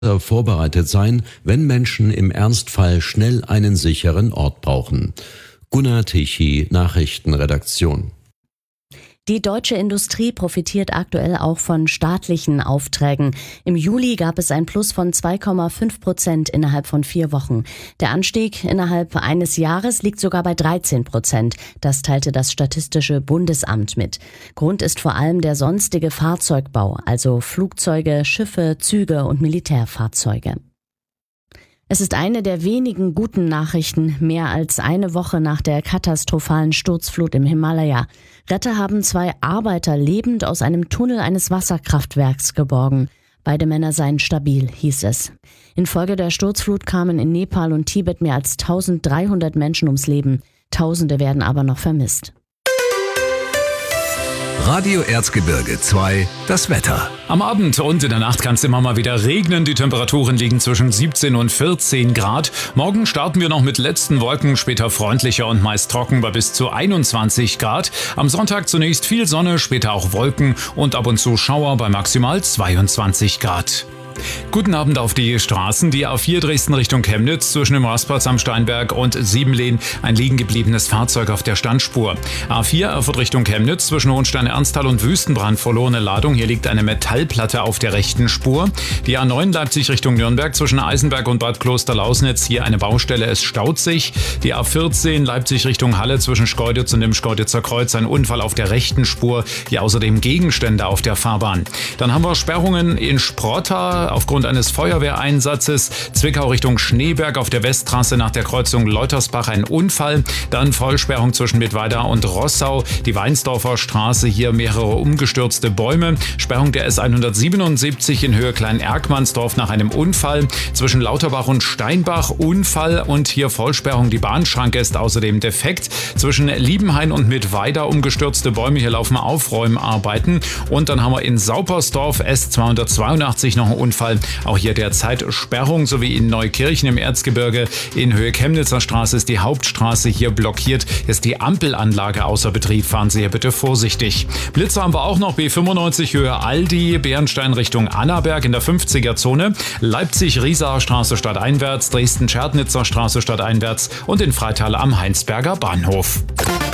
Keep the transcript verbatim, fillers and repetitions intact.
vorbereitet sein, wenn Menschen im Ernstfall schnell einen sicheren Ort brauchen. Gunnar Tichy, Nachrichtenredaktion. Die deutsche Industrie profitiert aktuell auch von staatlichen Aufträgen. Im Juli gab es ein Plus von zwei Komma fünf Prozent innerhalb von vier Wochen. Der Anstieg innerhalb eines Jahres liegt sogar bei dreizehn Prozent. Das teilte das Statistische Bundesamt mit. Grund ist vor allem der sonstige Fahrzeugbau, also Flugzeuge, Schiffe, Züge und Militärfahrzeuge. Es ist eine der wenigen guten Nachrichten, mehr als eine Woche nach der katastrophalen Sturzflut im Himalaya. Retter haben zwei Arbeiter lebend aus einem Tunnel eines Wasserkraftwerks geborgen. Beide Männer seien stabil, hieß es. Infolge der Sturzflut kamen in Nepal und Tibet mehr als dreizehnhundert Menschen ums Leben. Tausende werden aber noch vermisst. Radio Erzgebirge zwei, das Wetter. Am Abend und in der Nacht kann es immer mal wieder regnen. Die Temperaturen liegen zwischen siebzehn und vierzehn Grad. Morgen starten wir noch mit letzten Wolken, später freundlicher und meist trocken bei bis zu einundzwanzig Grad. Am Sonntag zunächst viel Sonne, später auch Wolken und ab und zu Schauer bei maximal zweiundzwanzig Grad. Guten Abend auf die Straßen. Die A vier Dresden Richtung Chemnitz zwischen dem Rastplatz am Steinberg und Siebenlehn ein liegen gebliebenes Fahrzeug auf der Standspur. A vier Erfurt Richtung Chemnitz zwischen Hohenstein-Ernsthal und Wüstenbrand verlorene Ladung. Hier liegt eine Metallplatte auf der rechten Spur. Die A neun Leipzig Richtung Nürnberg zwischen Eisenberg und Bad Kloster-Lausnitz. Hier eine Baustelle, es staut sich. Die A vierzehn Leipzig Richtung Halle zwischen Schkeuditz und dem Schkeuditzer Kreuz. Ein Unfall auf der rechten Spur. Hier außerdem Gegenstände auf der Fahrbahn. Dann haben wir Sperrungen in Sprotta aufgrund eines Feuerwehreinsatzes. Zwickau Richtung Schneeberg auf der Westtrasse nach der Kreuzung Leutersbach ein Unfall. Dann Vollsperrung zwischen Mittweida und Rossau. Die Weinsdorfer Straße, hier mehrere umgestürzte Bäume. Sperrung der S hundertsiebenundsiebzig in Höhe Klein-Erkmannsdorf nach einem Unfall. Zwischen Lauterbach und Steinbach Unfall und hier Vollsperrung. Die Bahnschranke ist außerdem defekt. Zwischen Liebenhain und Mittweida umgestürzte Bäume. Hier laufen Aufräumarbeiten. Und dann haben wir in Saupersdorf S zweihundertzweiundachtzig noch einen Unfall. Auch hier derzeit Sperrung, sowie in Neukirchen im Erzgebirge. In Höhe Chemnitzer Straße ist die Hauptstraße hier blockiert. Ist die Ampelanlage außer Betrieb. Fahren Sie hier bitte vorsichtig. Blitze haben wir auch noch. B fünfundneunzig Höhe Aldi, Bärenstein Richtung Annaberg in der fünfziger Zone. Leipzig-Riesaer Straße stadteinwärts, Dresden-Scherdnitzer Straße stadteinwärts und in Freital am Heinsberger Bahnhof.